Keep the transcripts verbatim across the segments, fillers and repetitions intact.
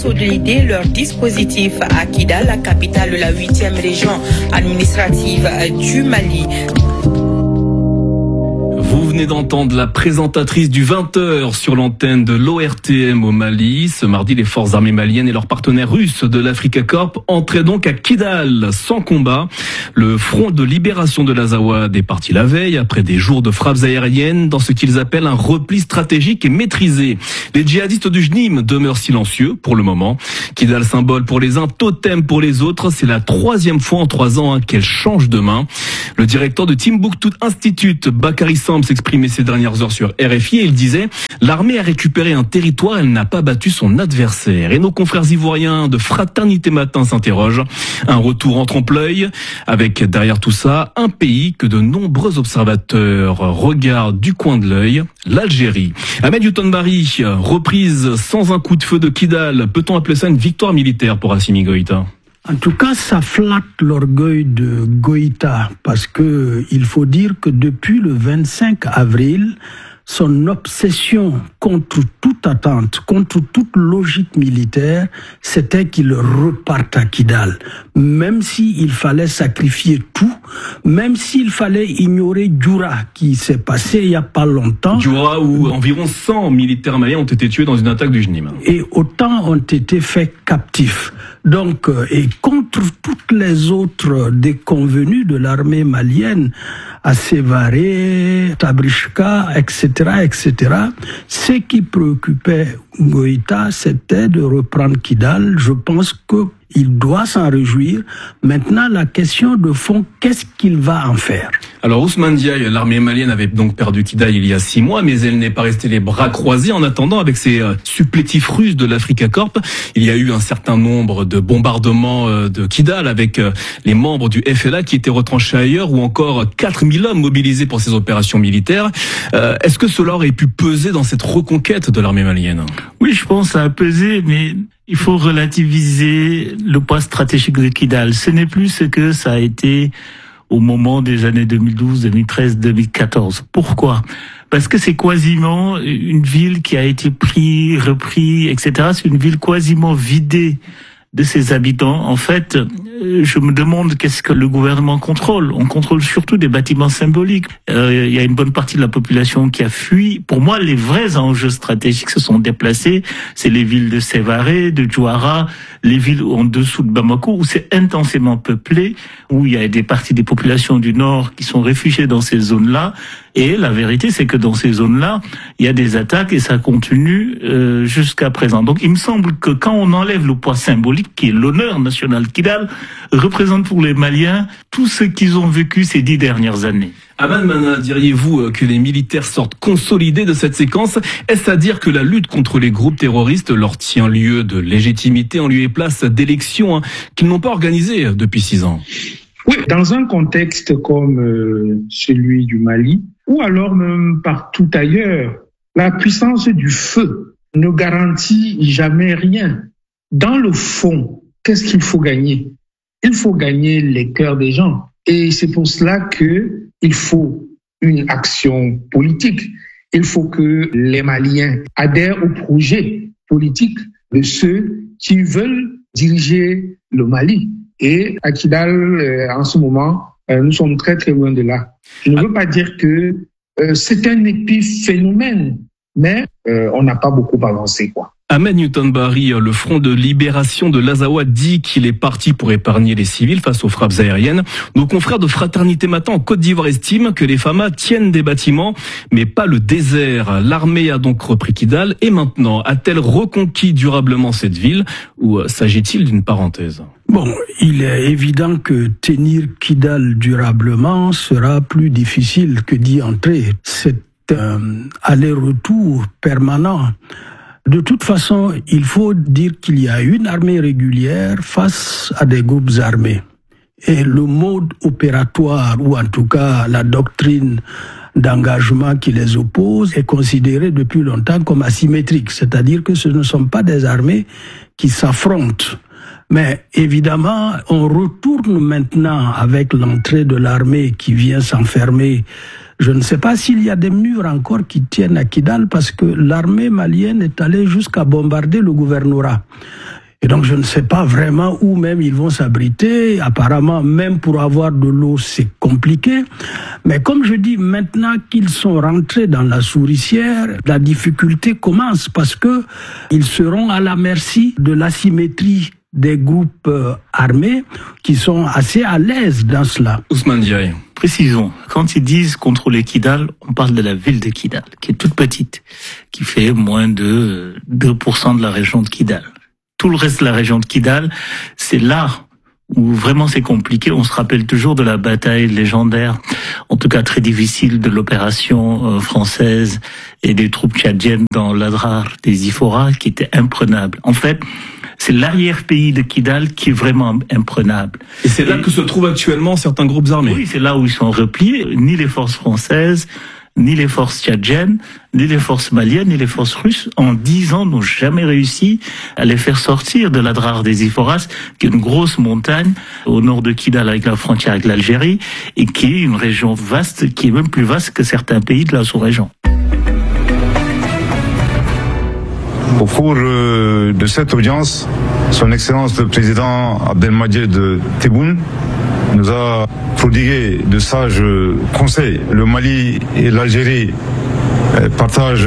consolider leur dispositif à Kidal, la capitale de la huitième région administrative du Mali. Vous venez d'entendre la présentatrice du vingt heures sur l'antenne de l'O R T M au Mali. Ce mardi, les forces armées maliennes et leurs partenaires russes de l'Africa Corps entraient donc à Kidal sans combat. Le front de libération de l'Azawad est parti la veille après des jours de frappes aériennes dans ce qu'ils appellent un repli stratégique et maîtrisé. Les djihadistes du J N I M demeurent silencieux pour le moment. Kidal, symbole pour les uns, totem pour les autres. C'est la troisième fois en trois ans hein, qu'elle change de main. Le directeur de Timbuktu Institute, Bakary Samb, s'exprimait ces dernières heures sur R F I et il disait « L'armée a récupéré un territoire, elle n'a pas battu son adversaire ». Et nos confrères ivoiriens de Fraternité Matin s'interrogent. Un retour en trompe-l'œil avec derrière tout ça un pays que de nombreux observateurs regardent du coin de l'œil, l'Algérie. Ahmed Newton-Bari, reprise sans un coup de feu de Kidal. Peut-on appeler ça une victoire militaire pour Assimi Goïta ? En tout cas, ça flatte l'orgueil de Goïta parce que il faut dire que depuis le vingt-cinq avril, son obsession contre toute attente, contre toute logique militaire, c'était qu'il reparte à Kidal. Même s'il fallait sacrifier tout, même s'il fallait ignorer Djoura, qui s'est passé il n'y a pas longtemps. Djoura, où environ cent militaires maliens ont été tués dans une attaque du J N I M. Et autant ont été faits captifs. Donc, et contre toutes les autres déconvenues de l'armée malienne, à Sévaré, Tabrishka, et cetera, et cetera. Ce qui préoccupait Goïta, c'était de reprendre Kidal. Je pense que il doit s'en réjouir. Maintenant, la question de fond, qu'est-ce qu'il va en faire ? Alors Ousmane Diaye, l'armée malienne avait donc perdu Kidal il y a six mois, mais elle n'est pas restée les bras croisés. En attendant, avec ces euh, supplétifs russes de l'Africa Corps, il y a eu un certain nombre de bombardements euh, de Kidal avec euh, les membres du F L A qui étaient retranchés ailleurs, ou encore quatre mille hommes mobilisés pour ces opérations militaires. Euh, est-ce que cela aurait pu peser dans cette reconquête de l'armée malienne ? Oui, je pense que ça a pesé, mais il faut relativiser le poids stratégique de Kidal. Ce n'est plus ce que ça a été au moment des années deux mille douze, deux mille treize, deux mille quatorze. Pourquoi ? Parce que c'est quasiment une ville qui a été prise, reprise, et cetera. C'est une ville quasiment vidée de ses habitants. En fait, je me demande qu'est-ce que le gouvernement contrôle. On contrôle surtout des bâtiments symboliques. Euh, il y a une bonne partie de la population qui a fui. Pour moi, les vrais enjeux stratégiques se sont déplacés. C'est les villes de Sévaré, de Djouara, les villes en dessous de Bamako, où c'est intensément peuplé, où il y a des parties des populations du Nord qui sont réfugiées dans ces zones-là. Et la vérité, c'est que dans ces zones-là, il y a des attaques et ça continue euh, jusqu'à présent. Donc, il me semble que quand on enlève le poids symbolique, qui est l'honneur national, Kidal représente pour les Maliens tout ce qu'ils ont vécu ces dix dernières années. Aman Mana, diriez-vous que les militaires sortent consolidés de cette séquence ? Est-ce à dire que la lutte contre les groupes terroristes leur tient lieu de légitimité en lieu et place d'élections hein, qu'ils n'ont pas organisées depuis six ans ? Oui, dans un contexte comme euh, celui du Mali, ou alors même partout ailleurs, la puissance du feu ne garantit jamais rien. Dans le fond, qu'est-ce qu'il faut gagner ? Il faut gagner les cœurs des gens. Et c'est pour cela que il faut une action politique. Il faut que les Maliens adhèrent au projet politique de ceux qui veulent diriger le Mali. Et à Kidal, euh, en ce moment, euh, nous sommes très très loin de là. Je ne veux pas dire que euh, c'est un épiphénomène, mais euh, on n'a pas beaucoup avancé, quoi. Ahmed Newton-Bari, le Front de libération de l'Azawad dit qu'il est parti pour épargner les civils face aux frappes aériennes. Nos confrères de Fraternité Matin en Côte d'Ivoire estiment que les F A M A tiennent des bâtiments, mais pas le désert. L'armée a donc repris Kidal et maintenant, a-t-elle reconquis durablement cette ville ou s'agit-il d'une parenthèse ? Bon, il est évident que tenir Kidal durablement sera plus difficile que d'y entrer. C'est un aller-retour permanent. De toute façon, il faut dire qu'il y a une armée régulière face à des groupes armés. Et le mode opératoire, ou en tout cas la doctrine d'engagement qui les oppose, est considérée depuis longtemps comme asymétrique. C'est-à-dire que ce ne sont pas des armées qui s'affrontent. Mais évidemment, on retourne maintenant avec l'entrée de l'armée qui vient s'enfermer Je ne sais pas s'il y a des murs encore qui tiennent à Kidal parce que l'armée malienne est allée jusqu'à bombarder le gouvernorat. Et donc je ne sais pas vraiment où même ils vont s'abriter. Apparemment, même pour avoir de l'eau, c'est compliqué. Mais comme je dis, maintenant qu'ils sont rentrés dans la souricière, la difficulté commence parce que ils seront à la merci de l'asymétrie des groupes euh, armés qui sont assez à l'aise dans cela. Ousmane Diaye. Précisons, quand ils disent contrôler Kidal, on parle de la ville de Kidal, qui est toute petite, qui fait moins de deux pour cent de la région de Kidal. Tout le reste de la région de Kidal, c'est là où vraiment c'est compliqué. On se rappelle toujours de la bataille légendaire, en tout cas très difficile, de l'opération française et des troupes tchadiennes dans l'Adrar des Ifora, qui était imprenable. En fait, c'est l'arrière-pays de Kidal qui est vraiment imprenable. Et c'est là et, que se trouvent actuellement certains groupes armés. Oui, c'est là où ils sont repliés. Ni les forces françaises, ni les forces tchadiennes, ni les forces maliennes, ni les forces russes, en dix ans, n'ont jamais réussi à les faire sortir de l'Adrar des Iforas, qui est une grosse montagne au nord de Kidal avec la frontière avec l'Algérie, et qui est une région vaste, qui est même plus vaste que certains pays de la sous-région. Au cours de cette audience, Son Excellence le Président Abdelmadjid Tebboune nous a prodigué de sages conseils. Le Mali et l'Algérie partagent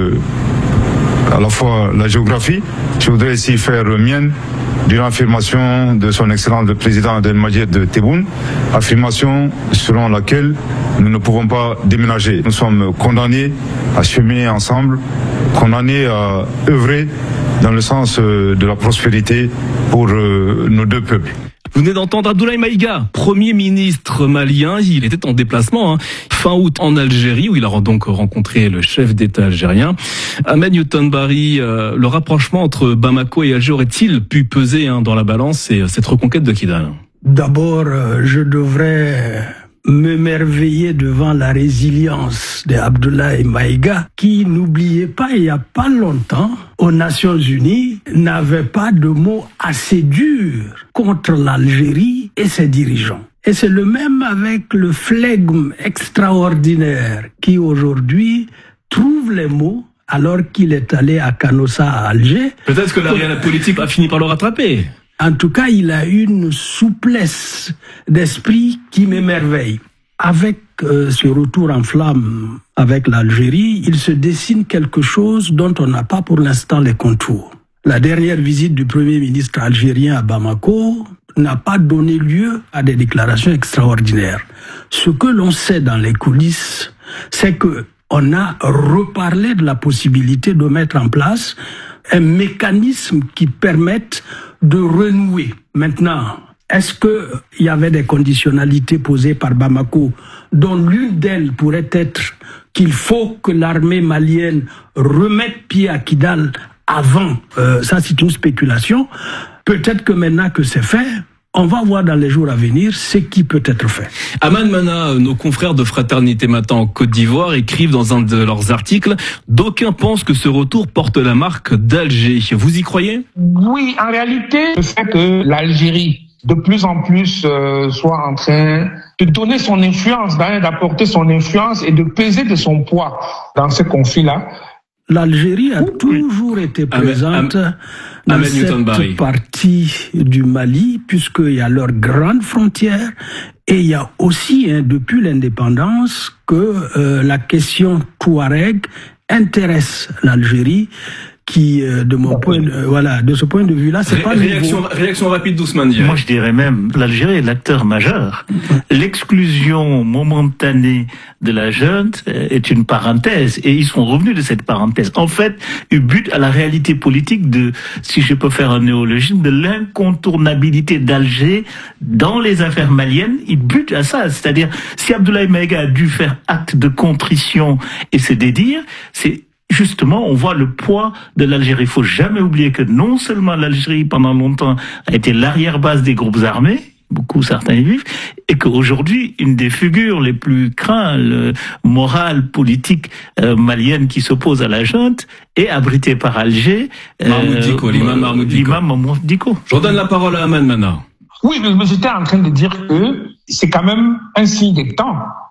à la fois la géographie. Je voudrais ici faire mienne d'une affirmation de Son Excellence le Président Abdelmadjid Tebboune, affirmation selon laquelle nous ne pouvons pas déménager. Nous sommes condamnés à cheminer ensemble, condamnés à œuvrer dans le sens de la prospérité pour nos deux peuples. Vous venez d'entendre Abdoulaye Maïga, Premier ministre malien. Il était en déplacement hein, fin août en Algérie, où il a donc rencontré le chef d'État algérien. Ahmed Newton Barry, euh, le rapprochement entre Bamako et Alger aurait-il pu peser hein, dans la balance et cette reconquête de Kidal? D'abord, euh, je devrais m'émerveiller devant la résilience d'Abdoulaye Maïga, qui, n'oubliez pas, il n'y a pas longtemps, aux Nations Unies, n'avait pas de mots assez durs contre l'Algérie et ses dirigeants. Et c'est le même avec le flegme extraordinaire qui, aujourd'hui, trouve les mots alors qu'il est allé à Canossa, à Alger. Peut-être que la réelle politique a fini par le rattraper. En tout cas, il a une souplesse d'esprit qui m'émerveille. Avec euh, ce retour en flamme avec l'Algérie, il se dessine quelque chose dont on n'a pas pour l'instant les contours. La dernière visite du Premier ministre algérien à Bamako n'a pas donné lieu à des déclarations extraordinaires. Ce que l'on sait dans les coulisses, c'est que on a reparlé de la possibilité de mettre en place un mécanisme qui permette de renouer. Maintenant, est-ce qu'il y avait des conditionnalités posées par Bamako, dont l'une d'elles pourrait être qu'il faut que l'armée malienne remette pied à Kidal avant, euh, ça c'est une spéculation. Peut-être que maintenant que c'est fait, on va voir dans les jours à venir ce qui peut être fait. Aman Mana, nos confrères de Fraternité Matin en Côte d'Ivoire écrivent dans un de leurs articles « D'aucuns pensent que ce retour porte la marque d'Alger ». Vous y croyez? Oui, en réalité, le fait que l'Algérie de plus en plus euh, soit en train de donner son influence, d'apporter son influence et de peser de son poids dans ce conflit-là. L'Algérie a toujours été présente Am- Am- dans cette partie du Mali, puisqu'il y a leur grande frontière, et il y a aussi, hein, depuis l'indépendance, que euh, la question touareg intéresse l'Algérie, qui, euh, de mon point, de, euh, voilà, de ce point de vue-là, c'est Ré- pas réaction, réaction rapide d'Ousmane Diaye. Moi, je dirais même, l'Algérie est l'acteur majeur. L'exclusion momentanée de la junte est une parenthèse, et ils sont revenus de cette parenthèse. En fait, ils butent à la réalité politique de, si je peux faire un néologisme, de l'incontournabilité d'Alger dans les affaires maliennes. Ils butent à ça. C'est-à-dire, si Abdoulaye Maïga a dû faire acte de contrition et se dédire, c'est justement, on voit le poids de l'Algérie. Il faut jamais oublier que non seulement l'Algérie, pendant longtemps, a été l'arrière-base des groupes armés, beaucoup certains y vivent, et qu'aujourd'hui, une des figures les plus craintes, morales, politiques, euh, maliennes qui s'opposent à la junte, est abritée par Alger. Mahmoud Dicko, euh, l'imam Mahmoud Dicko. L'imam Mahmoud Dicko. Je redonne la parole à Aman Mana. Oui, mais j'étais en train de dire que c'est quand même un signe des temps.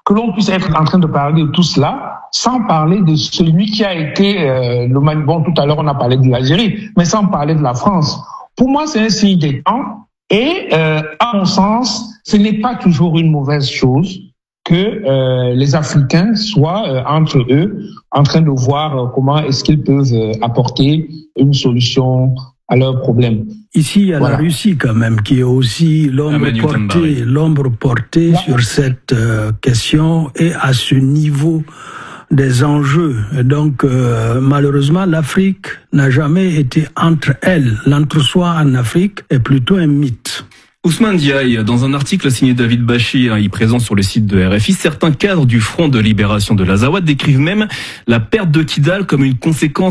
que l'on puisse être en train de parler de tout cela sans parler de celui qui a été euh, le Mali. Bon, tout à l'heure on a parlé de l'Algérie, mais sans parler de la France. Pour moi, c'est un signe des temps et euh, à mon sens, ce n'est pas toujours une mauvaise chose que euh, les Africains soient euh, entre eux en train de voir euh, comment est-ce qu'ils peuvent euh, apporter une solution à leurs problèmes. Ici, il y a voilà. la Russie quand même qui est aussi l'ombre portée, l'ombre portée ouais. sur cette euh, question et à ce niveau des enjeux. Donc, euh, malheureusement, l'Afrique n'a jamais été entre elles. L'entre-soi en Afrique est plutôt un mythe. Ousmane Diaye, dans un article signé David Bachir, y présent sur le site de R F I, certains cadres du Front de libération de l'Azawad décrivent même la perte de Kidal comme une conséquence